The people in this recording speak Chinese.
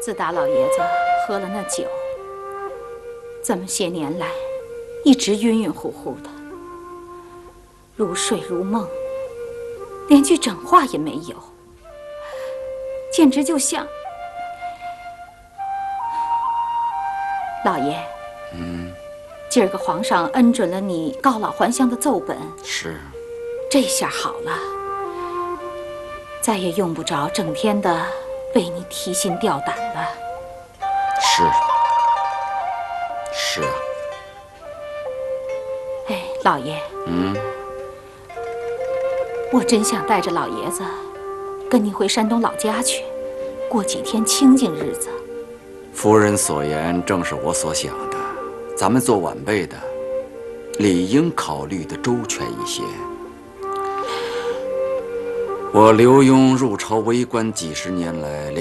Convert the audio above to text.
自打老爷子喝了那酒，这么些年来，一直晕晕乎乎的，如睡如梦，连句整话也没有，简直就像……老爷，今儿个皇上恩准了你告老还乡的奏本， 是， 这下好了，再也用不着整天的为你提心吊胆了。 是啊。 哎，老爷，我真想带着老爷子跟您回山东老家去，过几天清静日子。 夫人所言正是我所想的，咱们做晚辈的，理应考虑的周全一些。我刘墉入朝为官几十年来，